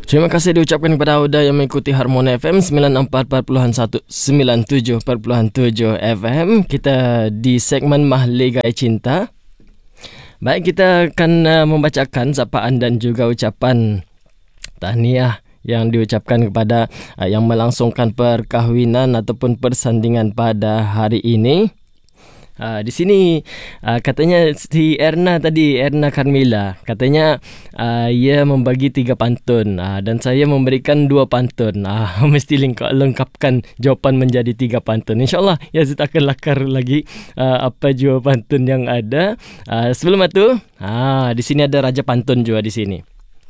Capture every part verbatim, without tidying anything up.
Terima kasih diucapkan kepada Auda yang mengikuti Harmoni F M sembilan empat perpuluhan satu, sembilan tujuh perpuluhan tujuh F M. Kita di segmen Mahligai Cinta. Baik, kita akan uh, membacakan sapaan dan juga ucapan tahniah yang diucapkan kepada uh, yang melangsungkan perkahwinan ataupun persandingan pada hari ini. Uh, di sini uh, katanya si Erna tadi, Erna Carmila, katanya uh, ia membagi tiga pantun uh, dan saya memberikan dua pantun. Uh, mesti lengkap, lengkapkan jawapan menjadi tiga pantun. InsyaAllah ya, saya akan lakar lagi uh, apa jua pantun yang ada. Uh, sebelum itu, uh, di sini ada Raja Pantun juga di sini.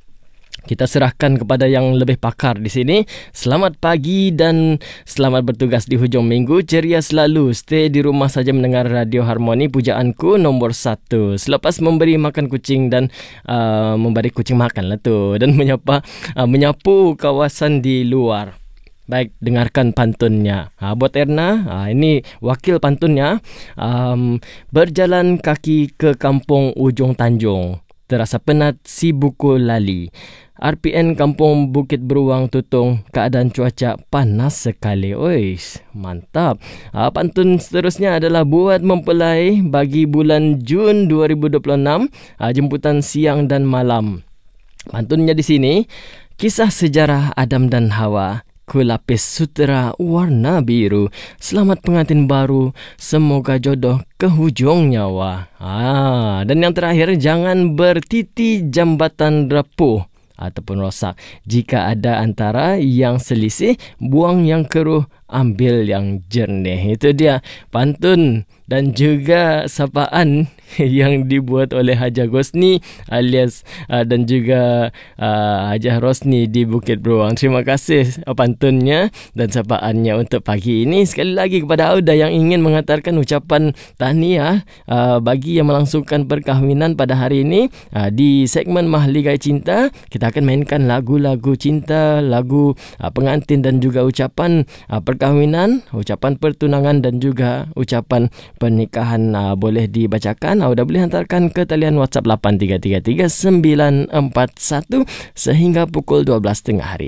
Kita serahkan kepada yang lebih pakar di sini. Selamat pagi dan selamat bertugas di hujung minggu. Ceria selalu. Stay di rumah saja mendengar Radio Harmoni. Pujaanku nombor satu. Selepas memberi makan kucing dan uh, memberi kucing makan lah tu. Dan menyapa, uh, menyapu kawasan di luar. Baik, dengarkan pantunnya. Ha, buat Erna, ha, ini wakil pantunnya. Um, berjalan kaki ke kampung ujung Tanjung. Terasa penat si buku lali. R P N Kampung Bukit Beruang Tutung, keadaan cuaca panas sekali. Oish, mantap. Ha, pantun seterusnya adalah buat mempelai bagi bulan Jun dua ribu dua puluh enam, ha, jemputan siang dan malam. Pantunnya di sini, kisah sejarah Adam dan Hawa. Kulapis sutera warna biru. Selamat pengantin baru. Semoga jodoh ke hujung nyawa. Ah, dan yang terakhir, jangan bertiti jambatan rapuh ataupun rosak. Jika ada antara yang selisih, buang yang keruh, ambil yang jernih. Itu dia pantun dan juga sapaan yang dibuat oleh Hajah Gosni alias uh, dan juga uh, Hajah Rosni di Bukit Beruang. Terima kasih uh, pantunnya dan sapaannya untuk pagi ini. Sekali lagi kepada Auda yang ingin menghantarkan ucapan tahniah uh, bagi yang melangsungkan perkahwinan pada hari ini, uh, di segmen Mahligai Cinta kita akan mainkan lagu-lagu cinta, lagu uh, pengantin dan juga ucapan uh, perkahwinan, ucapan pertunangan dan juga ucapan pernikahan. Uh, boleh dibacakan. Auda boleh hantarkan ke talian WhatsApp lapan tiga tiga tiga sembilan empat satu sehingga pukul dua belas tengah hari.